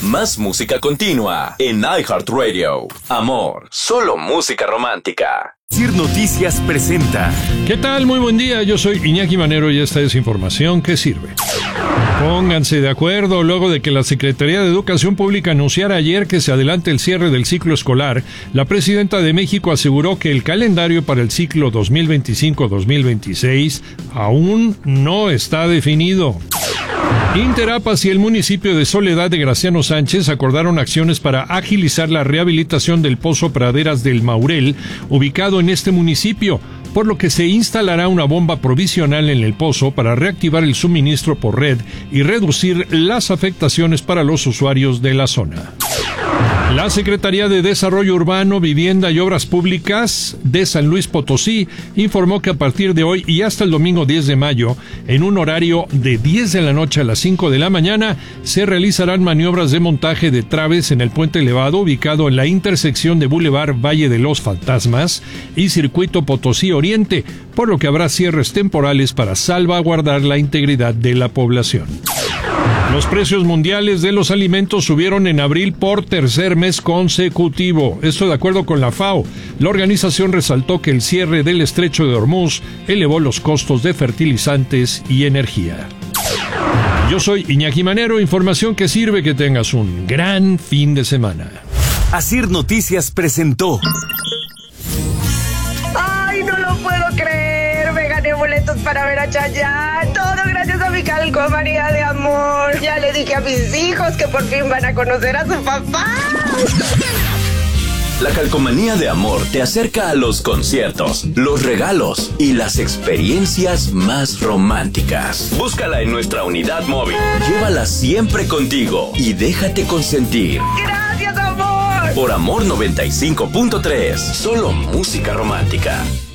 Más música continua en iHeartRadio. Amor, solo música romántica. Asir Noticias presenta. ¿Qué tal? Muy buen día, yo soy Iñaki Manero y esta es información que sirve. Pónganse de acuerdo luego de que la Secretaría de Educación Pública anunciara ayer que se adelante el cierre del ciclo escolar. La presidenta de México aseguró que el calendario para el ciclo 2025-2026 aún no está definido. Interapas y el municipio de Soledad de Graciano Sánchez acordaron acciones para agilizar la rehabilitación del Pozo Praderas del Maurel, ubicado en este municipio, por lo que se instalará una bomba provisional en el pozo para reactivar el suministro por red y reducir las afectaciones para los usuarios de la zona. La Secretaría de Desarrollo Urbano, Vivienda y Obras Públicas de San Luis Potosí informó que a partir de hoy y hasta el domingo 10 de mayo, en un horario de 10 de la noche a las 5 de la mañana, se realizarán maniobras de montaje de traves en el puente elevado ubicado en la intersección de Boulevard Valle de los Fantasmas y Circuito Potosí Oriente, por lo que habrá cierres temporales para salvaguardar la integridad de la población. Los precios mundiales de los alimentos subieron en abril por tercer mes consecutivo. Esto de acuerdo con la FAO. La organización resaltó que el cierre del estrecho de Hormuz elevó los costos de fertilizantes y energía. Yo soy Iñaki Manero, información que sirve. Que tengas un gran fin de semana. Asir Noticias presentó. ¡Ay, no lo puedo creer! Me gané boletos para ver a Chayanne. Todo gracias a mi calcomanía de amor. Ya le dije a mis hijos que por fin van a conocer a su papá. La calcomanía de amor te acerca a los conciertos, los regalos y las experiencias más románticas. Búscala en nuestra unidad móvil. Llévala siempre contigo y déjate consentir. ¡Gracias, amor! Por Amor 95.3, solo música romántica.